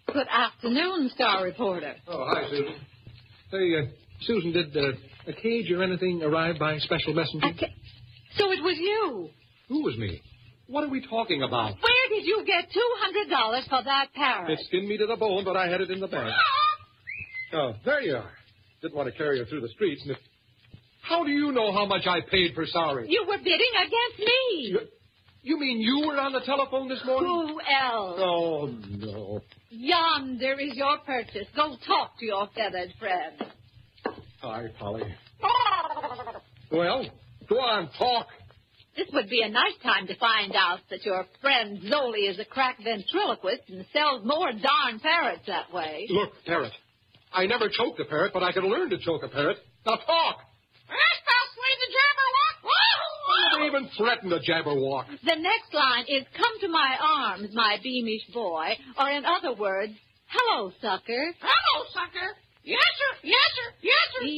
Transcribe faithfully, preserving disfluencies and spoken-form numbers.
Good afternoon, Star Reporter. Oh, hi, Susan. Hey, uh, Susan, did uh, a cage or anything arrive by special messenger? Ca- so it was you. Who was me? What are we talking about? Where did you get two hundred dollars for that parrot? It skinned me to the bone, but I had it in the bag. Oh, there you are. Didn't want to carry her through the streets. And if... How do you know how much I paid for Sorry? You were bidding against me. You, you mean you were on the telephone this morning? Who else? Oh, no. Yonder is your purchase. Go talk to your feathered friend. Hi, Polly. Well, go on, talk. This would be a nice time to find out that your friend Zoli is a crack ventriloquist and sells more darn parrots that way. Look, parrot, I never choked a parrot, but I could learn to choke a parrot. Now talk. I didn't even threaten to jabberwock. The next line is, come to my arms, my beamish boy, or in other words, hello, sucker. Hello, sucker. Yes, sir. Yes, sir. Yes, sir.